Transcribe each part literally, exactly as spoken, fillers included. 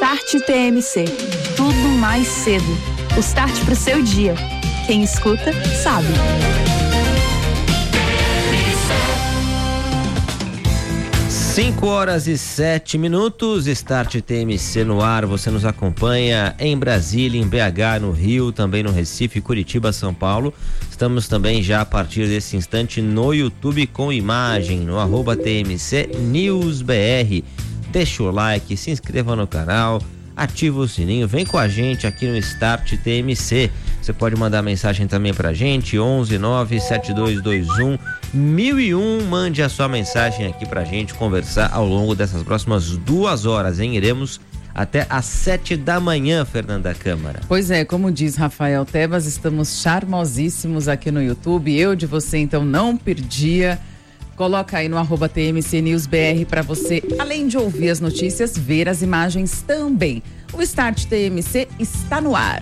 Start T M C. Tudo mais cedo. O start pro seu dia. Quem escuta, sabe. cinco horas e sete minutos, Start T M C no ar. Você nos acompanha em Brasília, em B H, no Rio, também no Recife, Curitiba, São Paulo. Estamos também já a partir desse instante no YouTube com imagem, no arroba T M C News B R. Deixa o like, se inscreva no canal, ativa o sininho, vem com a gente aqui no Start T M C. Você pode mandar mensagem também pra gente, onze nove sete dois dois um mil e um. Mande a sua mensagem aqui pra gente conversar ao longo dessas próximas duas horas, hein? Iremos até às sete da manhã, Fernanda Câmara. Pois é, como diz Rafael Tebas, estamos charmosíssimos aqui no YouTube. Eu de você, então, não perdia. Coloca aí no arroba T M C News B R para você, além de ouvir as notícias, ver as imagens também. O Start T M C está no ar.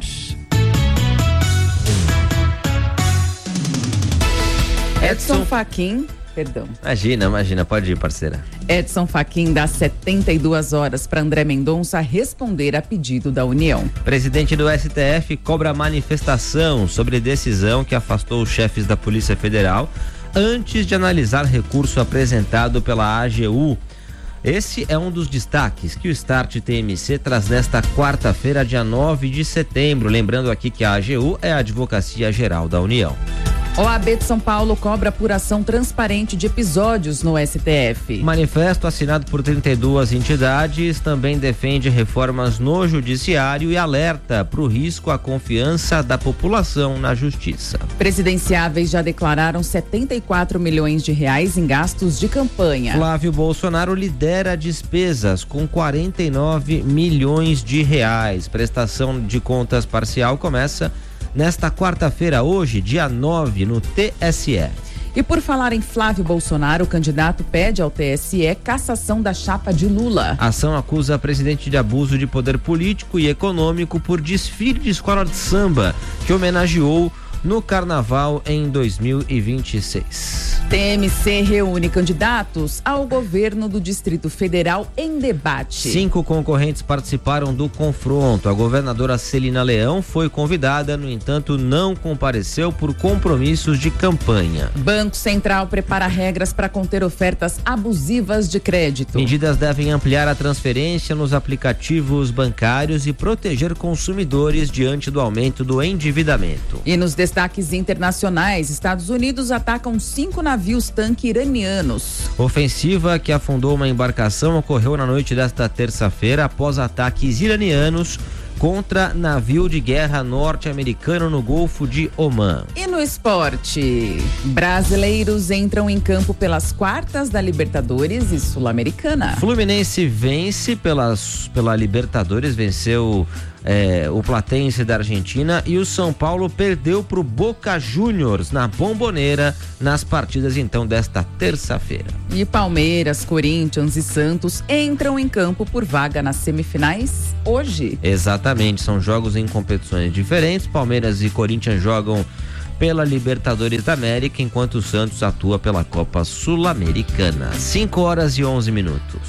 Edson Fachin, perdão. Imagina, imagina, pode ir, parceira. Edson Fachin dá setenta e duas horas para André Mendonça responder a pedido da União. Presidente do S T F cobra manifestação sobre decisão que afastou os chefes da Polícia Federal antes de analisar recurso apresentado pela A G U. Esse é um dos destaques que o Start T M C traz nesta quarta-feira, dia nove de setembro. Lembrando aqui que a A G U é a Advocacia Geral da União. O A B de São Paulo cobra apuração transparente de episódios no S T F. Manifesto assinado por trinta e duas entidades também defende reformas no judiciário e alerta para o risco à confiança da população na justiça. Presidenciáveis já declararam setenta e quatro milhões de reais em gastos de campanha. Flávio Bolsonaro lidera despesas com quarenta e nove milhões de reais. Prestação de contas parcial começa nesta quarta-feira, hoje, dia nove, no T S E. E por falar em Flávio Bolsonaro, o candidato pede ao T S E cassação da chapa de Lula. A ação acusa a presidente de abuso de poder político e econômico por desfile de escola de samba, que homenageou no Carnaval em dois mil e vinte e seis. T M C reúne candidatos ao governo do Distrito Federal em debate. Cinco concorrentes participaram do confronto. A governadora Celina Leão foi convidada, no entanto, não compareceu por compromissos de campanha. Banco Central prepara regras para conter ofertas abusivas de crédito. Medidas devem ampliar a transferência nos aplicativos bancários e proteger consumidores diante do aumento do endividamento. E nos destaques internacionais, Estados Unidos atacam cinco navios tanque iranianos. Ofensiva que afundou uma embarcação ocorreu na noite desta terça-feira após ataques iranianos contra navio de guerra norte-americano no Golfo de Omã. E no esporte, brasileiros entram em campo pelas quartas da Libertadores e Sul-Americana. Fluminense vence pelas, pela Libertadores, venceu é, o Platense da Argentina, e o São Paulo perdeu para o Boca Juniors na Bombonera nas partidas então desta terça-feira. E Palmeiras, Corinthians e Santos entram em campo por vaga nas semifinais hoje. Exatamente, são jogos em competições diferentes. Palmeiras e Corinthians jogam pela Libertadores da América, enquanto o Santos atua pela Copa Sul-Americana. cinco horas e onze minutos.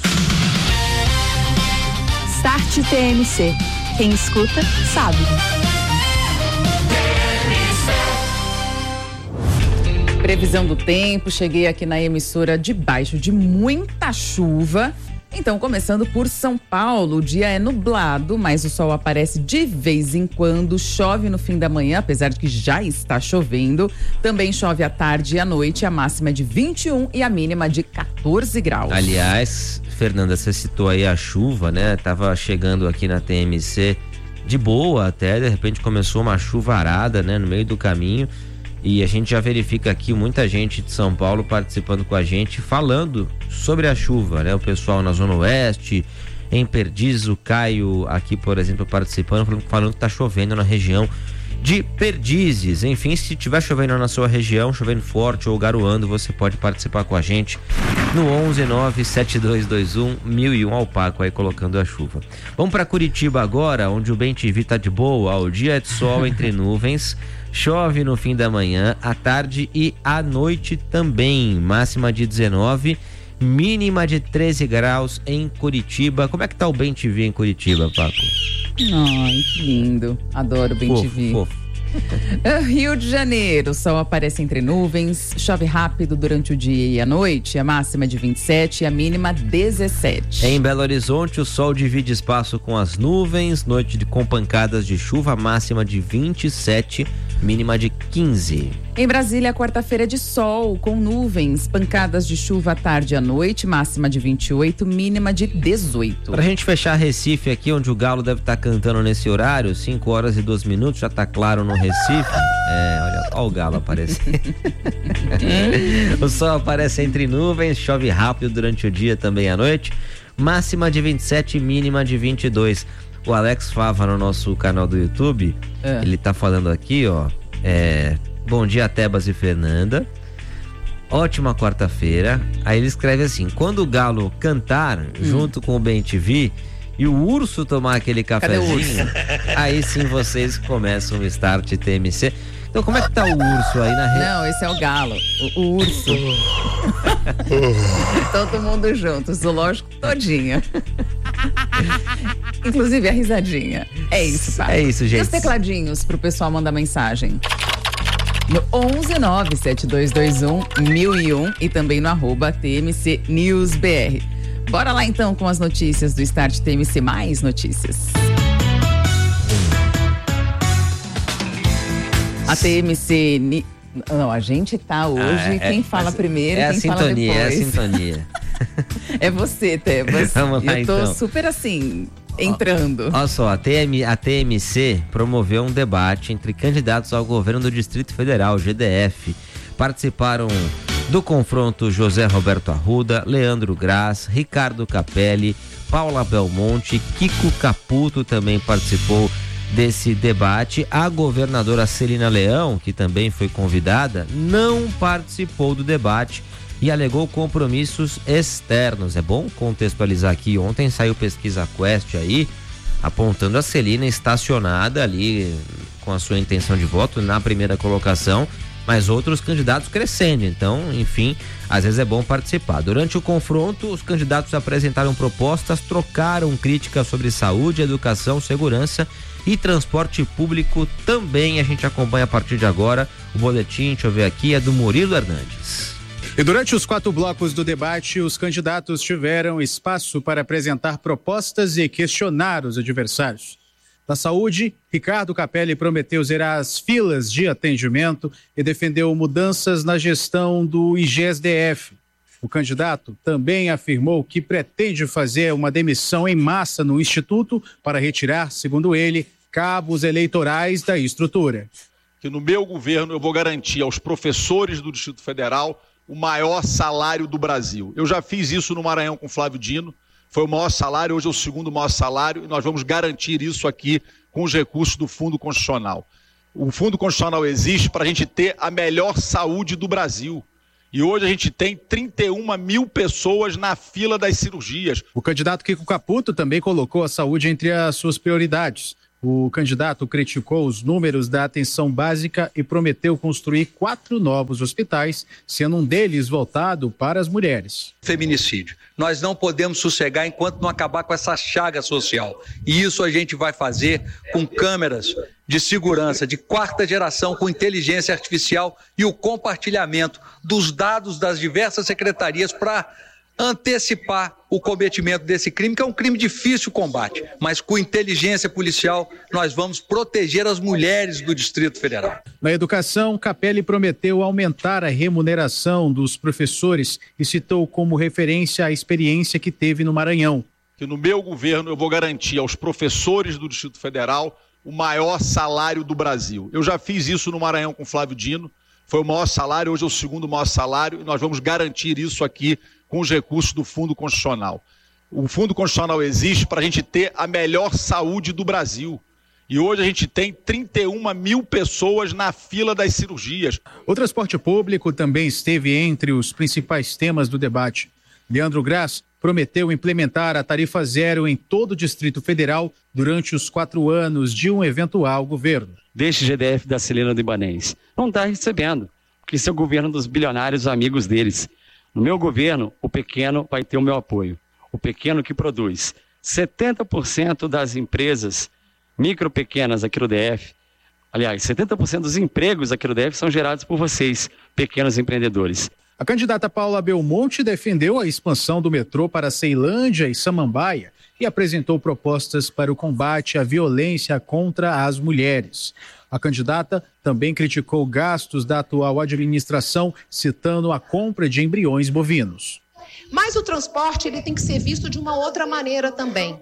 Start T M C. Quem escuta, sabe. Previsão do tempo, cheguei aqui na emissora debaixo de muita chuva. Então, começando por São Paulo, o dia é nublado, mas o sol aparece de vez em quando, chove no fim da manhã, apesar de que já está chovendo. Também chove à tarde e à noite, a máxima é de vinte e um e a mínima de quatorze graus. Aliás, Fernanda, você citou aí a chuva, né? Tava chegando aqui na T M C de boa até, de repente começou uma chuvarada, né? No meio do caminho. E a gente já verifica aqui muita gente de São Paulo participando com a gente, falando sobre a chuva, né? O pessoal na Zona Oeste, em Perdizes, o Caio aqui, por exemplo, participando, falando, falando que tá chovendo na região de Perdizes. Enfim, se tiver chovendo na sua região, chovendo forte ou garoando, você pode participar com a gente no onze nove sete dois dois um mil e um ao Paco aí colocando a chuva. Vamos para Curitiba agora, onde o Bem T V tá de boa. O dia é de sol entre nuvens, chove no fim da manhã, à tarde e à noite também, máxima de dezenove, mínima de treze graus em Curitiba. Como é que tá o Bem T V em Curitiba, Paco? Ai, que lindo. Adoro o Bem T V. Fofo, fofo. Rio de Janeiro, o sol aparece entre nuvens, chove rápido durante o dia e a noite, a máxima de vinte e sete e a mínima dezessete. Em Belo Horizonte, o sol divide espaço com as nuvens, noite de, com pancadas de chuva, máxima de vinte e sete, mínima de quinze. Em Brasília, quarta-feira de sol, com nuvens, pancadas de chuva à tarde e à noite, máxima de vinte e oito, mínima de dezoito. Pra gente fechar Recife aqui, onde o Galo deve estar cantando nesse horário, cinco horas e dois minutos, já tá claro no Recife. É, olha, olha o Galo aparecendo. O sol aparece entre nuvens, chove rápido durante o dia também à noite, máxima de vinte e sete, mínima de vinte e dois. O Alex Fava, no nosso canal do YouTube, é. ele tá falando aqui, ó, é, bom dia, Tebas e Fernanda, ótima quarta-feira. Aí ele escreve assim: quando o Galo cantar hum. junto com o Bem T V e o urso tomar aquele cafezinho, aí sim vocês começam o Start T M C. Então como é que tá o urso aí na rede? Não, esse é o Galo, o, o urso. Todo mundo junto, zoológico todinho. Inclusive a risadinha. É isso, tá? É isso, gente. E os tecladinhos pro pessoal mandar mensagem? No onze nove sete dois dois um mil e um e também no arroba T M C News B R. Bora lá então com as notícias do Start T M C, mais notícias. A T M C... Não, a gente tá hoje, ah, é, quem fala primeiro, é quem sintonia, fala depois. É a sintonia, é você, Tebas. Vamos lá, eu tô então. super assim, entrando. Olha só, a, T M, a T M C promoveu um debate entre candidatos ao governo do Distrito Federal, G D F. Participaram do confronto José Roberto Arruda, Leandro Graz, Ricardo Capelli, Paula Belmonte, Kiko Caputo também participou desse debate. A governadora Celina Leão, que também foi convidada, não participou do debate e alegou compromissos externos. É bom contextualizar aqui, ontem saiu pesquisa Quest aí, apontando a Celina estacionada ali com a sua intenção de voto na primeira colocação, mas outros candidatos crescendo. Então, enfim, às vezes é bom participar. Durante o confronto, os candidatos apresentaram propostas, trocaram críticas sobre saúde, educação, segurança e transporte público também. A gente acompanha a partir de agora o boletim, deixa eu ver aqui, é do Murilo Hernandes. E durante os quatro blocos do debate, os candidatos tiveram espaço para apresentar propostas e questionar os adversários. Da saúde, Ricardo Capelli prometeu zerar as filas de atendimento e defendeu mudanças na gestão do I G S D F. O candidato também afirmou que pretende fazer uma demissão em massa no Instituto para retirar, segundo ele, cabos eleitorais da estrutura. Que no meu governo eu vou garantir aos professores do Distrito Federal o maior salário do Brasil. Eu já fiz isso no Maranhão com Flávio Dino, foi o maior salário, hoje é o segundo maior salário, e nós vamos garantir isso aqui com os recursos do Fundo Constitucional. O Fundo Constitucional existe para a gente ter a melhor saúde do Brasil. E hoje a gente tem trinta e uma mil pessoas na fila das cirurgias. O candidato Kiko Caputo também colocou a saúde entre as suas prioridades. O candidato criticou os números da atenção básica e prometeu construir quatro novos hospitais, sendo um deles voltado para as mulheres. Feminicídio. Nós não podemos sossegar enquanto não acabar com essa chaga social. E isso a gente vai fazer com câmeras de segurança de quarta geração, com inteligência artificial e o compartilhamento dos dados das diversas secretarias para antecipar o cometimento desse crime, que é um crime difícil de combate, mas com inteligência policial nós vamos proteger as mulheres do Distrito Federal. Na educação, Capelli prometeu aumentar a remuneração dos professores e citou como referência a experiência que teve no Maranhão. Que no meu governo eu vou garantir aos professores do Distrito Federal o maior salário do Brasil. Eu já fiz isso no Maranhão com Flávio Dino, foi o maior salário, hoje é o segundo maior salário, e nós vamos garantir isso aqui com os recursos do Fundo Constitucional. O Fundo Constitucional existe para a gente ter a melhor saúde do Brasil. E hoje a gente tem trinta e uma mil pessoas na fila das cirurgias. O transporte público também esteve entre os principais temas do debate. Leandro Graz prometeu implementar a tarifa zero em todo o Distrito Federal durante os quatro anos de um eventual governo. Deste G D F da Celina do Ibanez. Não está recebendo, porque isso é o governo dos bilionários amigos deles. No meu governo, o pequeno vai ter o meu apoio. O pequeno que produz. setenta por cento das empresas micro pequenas aqui no D F, aliás, setenta por cento dos empregos aqui no D F são gerados por vocês, pequenos empreendedores. A candidata Paula Belmonte defendeu a expansão do metrô para Ceilândia e Samambaia e apresentou propostas para o combate à violência contra as mulheres. A candidata também criticou gastos da atual administração, citando a compra de embriões bovinos. Mas o transporte ele tem que ser visto de uma outra maneira também.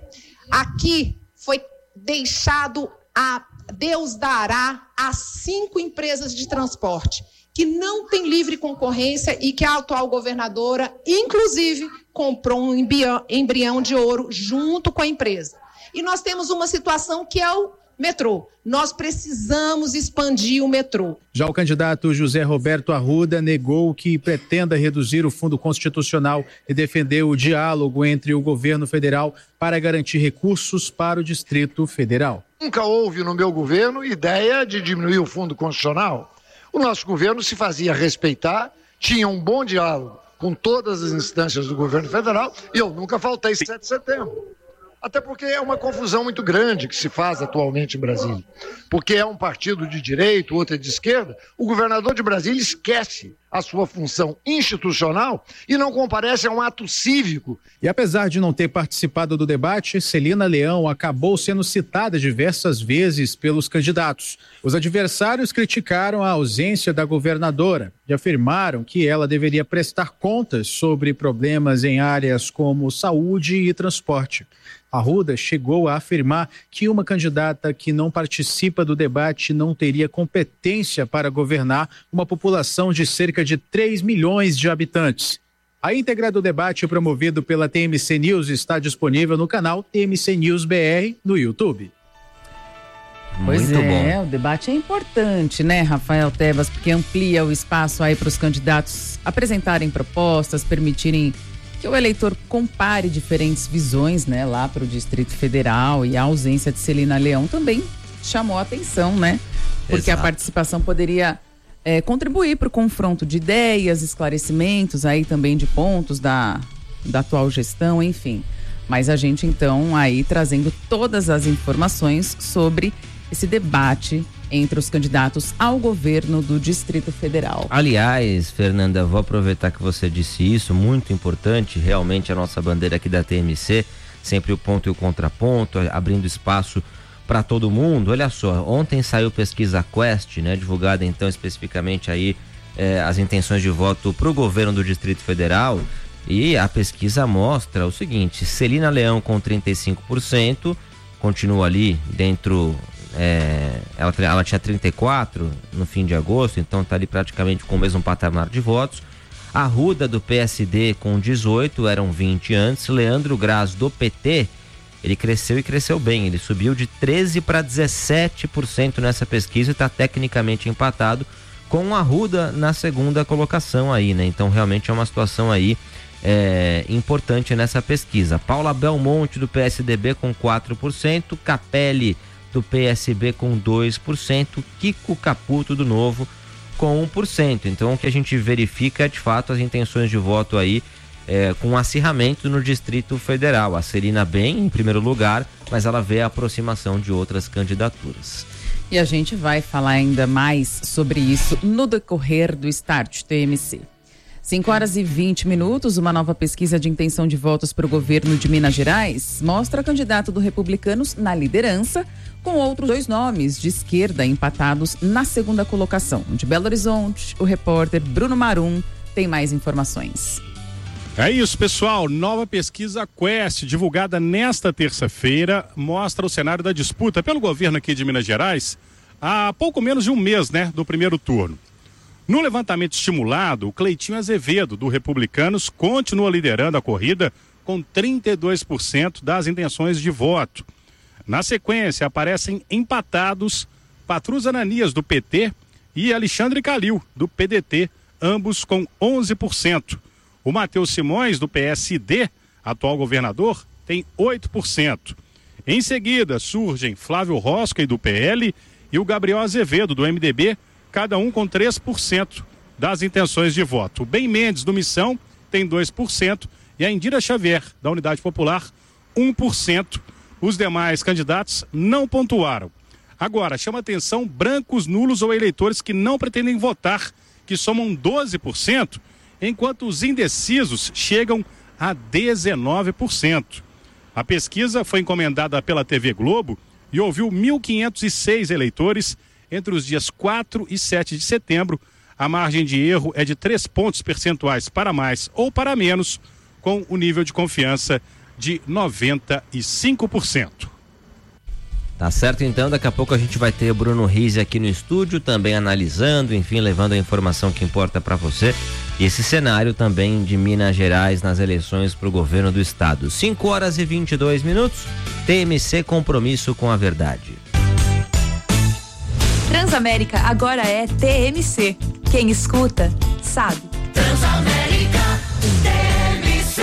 Aqui foi deixado a Deus dará a cinco empresas de transporte que não tem livre concorrência e que a atual governadora, inclusive, comprou um embrião, embrião de ouro junto com a empresa. E nós temos uma situação que é o metrô. Nós precisamos expandir o metrô. Já o candidato José Roberto Arruda negou que pretenda reduzir o Fundo Constitucional e defendeu o diálogo entre o governo federal para garantir recursos para o Distrito Federal. Nunca houve no meu governo ideia de diminuir o Fundo Constitucional. O nosso governo se fazia respeitar, tinha um bom diálogo com todas as instâncias do governo federal e eu nunca faltei sete de setembro. Até porque é uma confusão muito grande que se faz atualmente em Brasília. Porque é um partido de direita, outro é de esquerda, o governador de Brasília esquece a sua função institucional e não comparece a um ato cívico. E apesar de não ter participado do debate, Celina Leão acabou sendo citada diversas vezes pelos candidatos. Os adversários criticaram a ausência da governadora e afirmaram que ela deveria prestar contas sobre problemas em áreas como saúde e transporte. Arruda chegou a afirmar que uma candidata que não participa do debate não teria competência para governar uma população de cerca de três milhões de habitantes. A íntegra do debate promovido pela T M C News está disponível no canal T M C News B R no YouTube. Pois Muito é, bom. O debate é importante, né, Rafael Tebas, porque amplia o espaço aí para os candidatos apresentarem propostas, permitirem que o eleitor compare diferentes visões, né, lá para o Distrito Federal, e a ausência de Celina Leão também chamou a atenção, né? Porque Exato. A participação poderia é, contribuir para o confronto de ideias, esclarecimentos aí também de pontos da, da atual gestão, enfim. Mas a gente então aí trazendo todas as informações sobre esse debate entre os candidatos ao governo do Distrito Federal. Aliás, Fernanda, vou aproveitar que você disse isso, muito importante, realmente a nossa bandeira aqui da T M C, sempre o ponto e o contraponto, abrindo espaço para todo mundo. Olha só, ontem saiu pesquisa Quest, né, divulgada então especificamente aí eh, as intenções de voto para o governo do Distrito Federal, e a pesquisa mostra o seguinte: Celina Leão com trinta e cinco por cento, continua ali dentro. É, ela, ela tinha trinta e quatro no fim de agosto, então está ali praticamente com o mesmo patamar de votos. Arruda do P S D com dezoito, eram vinte antes. Leandro Graz do P T, ele cresceu e cresceu bem, ele subiu de treze para dezessete por cento nessa pesquisa e está tecnicamente empatado com o Arruda na segunda colocação aí, né? Então realmente é uma situação aí é, importante nessa pesquisa. Paula Belmonte do P S D B com quatro por cento, Capelli do P S B com dois por cento, Kiko Caputo do Novo com um por cento. Então o que a gente verifica é de fato as intenções de voto aí é, com um acirramento no Distrito Federal. A Celina bem em primeiro lugar, mas ela vê a aproximação de outras candidaturas. E a gente vai falar ainda mais sobre isso no decorrer do Start T M C. cinco horas e vinte minutos, uma nova pesquisa de intenção de votos para o governo de Minas Gerais mostra candidato do Republicanos na liderança, com outros dois nomes de esquerda empatados na segunda colocação. De Belo Horizonte, o repórter Bruno Marum tem mais informações. É isso, pessoal. Nova pesquisa Quest, divulgada nesta terça-feira, mostra o cenário da disputa pelo governo aqui de Minas Gerais há pouco menos de um mês, né, do primeiro turno. No levantamento estimulado, o Cleitinho Azevedo, do Republicanos, continua liderando a corrida com trinta e dois por cento das intenções de voto. Na sequência, aparecem empatados Patrus Ananias, do P T, e Alexandre Calil, do P D T, ambos com onze por cento. O Matheus Simões, do P S D, atual governador, tem oito por cento. Em seguida, surgem Flávio Rosca, do P L, e o Gabriel Azevedo, do M D B, cada um com três por cento das intenções de voto. O Ben Mendes, do Missão, tem dois por cento e a Indira Xavier, da Unidade Popular, um por cento. Os demais candidatos não pontuaram. Agora, chama atenção brancos, nulos ou eleitores que não pretendem votar, que somam doze por cento, enquanto os indecisos chegam a dezenove por cento. A pesquisa foi encomendada pela T V Globo e ouviu mil quinhentos e seis eleitores entre os dias quatro e sete de setembro. A margem de erro é de três pontos percentuais para mais ou para menos, com o nível de confiança de noventa e cinco por cento. Tá certo, então, daqui a pouco a gente vai ter o Bruno Rizzi aqui no estúdio, também analisando, enfim, levando a informação que importa para você. E esse cenário também de Minas Gerais nas eleições para o governo do estado. cinco horas e vinte e dois minutos, T M C, compromisso com a verdade. Transamérica agora é T M C. Quem escuta, sabe. Transamérica, T M C.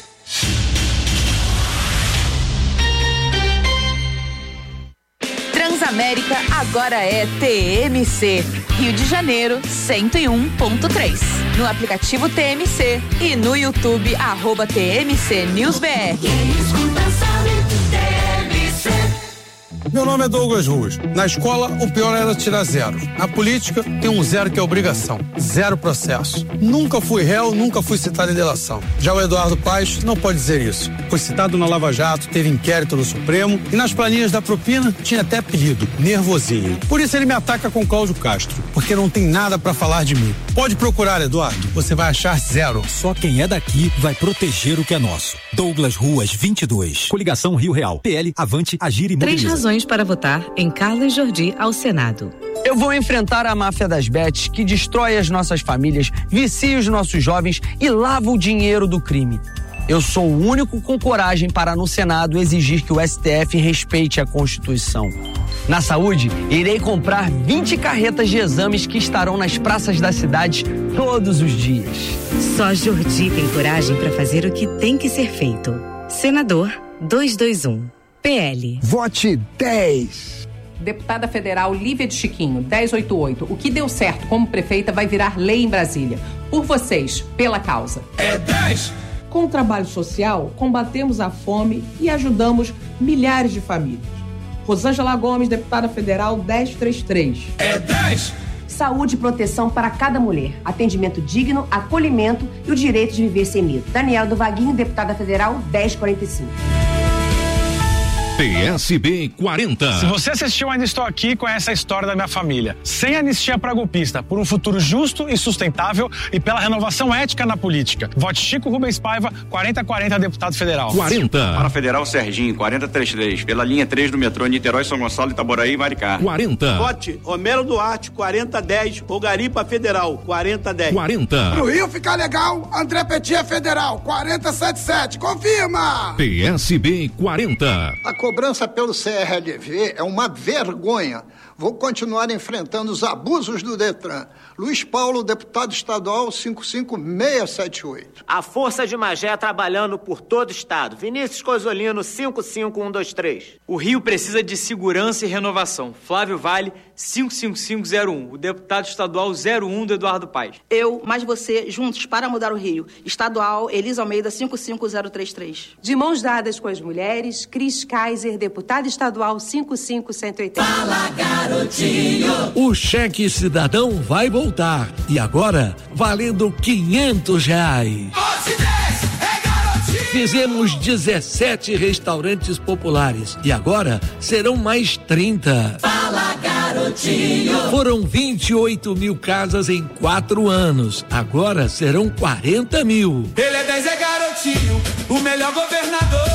Transamérica agora é T M C. Rio de Janeiro, cento e um ponto três. No aplicativo T M C e no YouTube, arroba T M C News B R. Quem escuta sabe, T M C. Meu nome é Douglas Ruas. Na escola, o pior era tirar zero. Na política, tem um zero que é obrigação. Zero processo. Nunca fui réu, nunca fui citado em delação. Já o Eduardo Paes não pode dizer isso. Foi citado na Lava Jato, teve inquérito no Supremo e nas planilhas da propina tinha até apelido, Nervosinho. Por isso ele me ataca com Cláudio Castro, porque não tem nada pra falar de mim. Pode procurar, Eduardo. Você vai achar zero. Só quem é daqui vai proteger o que é nosso. Douglas Ruas, vinte e dois. Coligação Rio Real. P L, Avante, Agir e Mobiliza. Três razões para votar em Carlos Jordi ao Senado. Eu vou enfrentar a máfia das bets que destrói as nossas famílias, vicia os nossos jovens e lava o dinheiro do crime. Eu sou o único com coragem para no Senado exigir que o S T F respeite a Constituição. Na saúde, irei comprar vinte carretas de exames que estarão nas praças das cidades todos os dias. Só Jordi tem coragem para fazer o que tem que ser feito. Senador duzentos e vinte e um. P L. Vote dez. Deputada federal Lívia de Chiquinho, dez oitenta e oito. O que deu certo como prefeita vai virar lei em Brasília. Por vocês, pela causa. É dez. Com o trabalho social, combatemos a fome e ajudamos milhares de famílias. Rosângela Gomes, deputada federal, dez trinta e três. É dez. Saúde e proteção para cada mulher. Atendimento digno, acolhimento e o direito de viver sem medo. Daniela do Vaguinho, deputada federal, dez quarenta e cinco. P S B quarenta. Se você assistiu Ainda Estou Aqui, conhece a história da minha família. Sem anistia para golpista, por um futuro justo e sustentável e pela renovação ética na política. Vote Chico Rubens Paiva, quarenta quarenta, deputado federal. quarenta. Para Federal Serginho, quarenta trinta e três. Pela linha três do metrô Niterói, São Gonçalo, Itaboraí e Maricá. quarenta. Vote Homero Duarte, quarenta dez. Ogaripa Federal, quarenta dez. quarenta. Pro Rio ficar legal, André Petit é federal, quarenta setenta e sete. Confirma! P S B quarenta. A cobrança pelo C R L V é uma vergonha. Vou continuar enfrentando os abusos do Detran. Luiz Paulo, deputado estadual, cinco cinco seis sete oito. A Força de Magé trabalhando por todo o estado. Vinícius Cosolino, cinco cinco um dois três. O Rio precisa de segurança e renovação. Flávio Vale, cinco cinco cinco zero um. O deputado estadual zero um do Eduardo Paes. Eu, mais você, juntos para mudar o Rio. Estadual, Elisa Almeida, cinco cinco zero três três. De mãos dadas com as mulheres, Cris Kaiser, deputada estadual cinco cinco um oito zero. Fala, garotinho! O cheque cidadão vai voltar. E agora, valendo quinhentos reais. Fizemos dezessete restaurantes populares. E agora serão mais trinta. Fala, garotinho! Foram vinte e oito mil casas em quatro anos. Agora serão quarenta mil. Ele é dez, é garotinho, o melhor governador.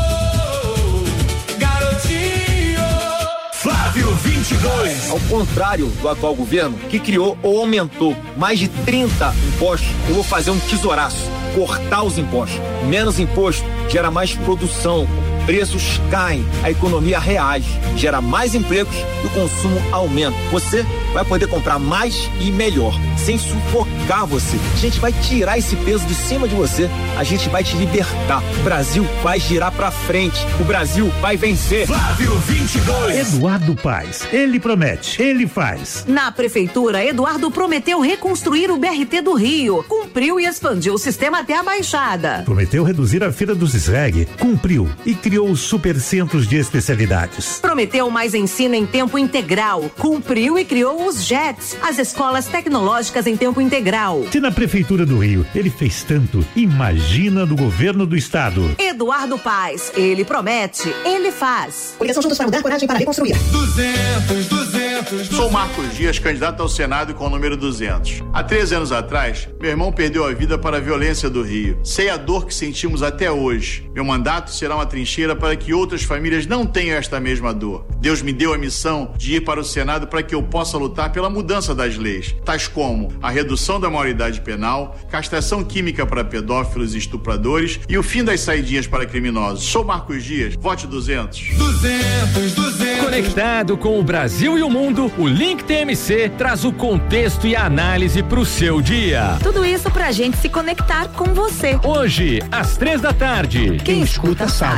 Flávio vinte e dois. Ao contrário do atual governo, que criou ou aumentou mais de trinta impostos, eu vou fazer um tesouraço, cortar os impostos. Menos imposto gera mais produção, preços caem, a economia reage, gera mais empregos e o consumo aumenta. Você vai poder comprar mais e melhor, sem sufocar você. A gente vai tirar esse peso de cima de você, a gente vai te libertar. O Brasil vai girar pra frente, o Brasil vai vencer. Flávio vinte e dois. Eduardo Paes, ele promete, ele faz. Na prefeitura, Eduardo prometeu reconstruir o B R T do Rio, cumpriu e expandiu o sistema até a Baixada. Prometeu reduzir a fila dos S R E G, cumpriu e criou os supercentros de especialidades. Prometeu mais ensino em tempo integral, cumpriu e criou os J E Ts, as escolas tecnológicas em tempo integral. Se na prefeitura do Rio ele fez tanto, imagina no governo do estado. Eduardo Paes, ele promete, ele faz. Coligação Juntos para Mudar, coragem para reconstruir. duzentos, duzentos. Sou Marcos Dias, candidato ao Senado com o número duzentos. Há treze anos atrás, meu irmão perdeu a vida para a violência do Rio. Sei a dor que sentimos até hoje. Meu mandato será uma trincheira para que outras famílias não tenham esta mesma dor. Deus me deu a missão de ir para o Senado para que eu possa lutar pela mudança das leis, tais como a redução da maioridade penal, castração química para pedófilos e estupradores e o fim das saidinhas para criminosos. Sou Marcos Dias, vote duzentos. duzentos, duzentos. Conectado com o Brasil e o mundo, o Link T M C traz o contexto e a análise para o seu dia. Tudo isso pra gente se conectar com você. Hoje, às três da tarde. Quem escuta sabe.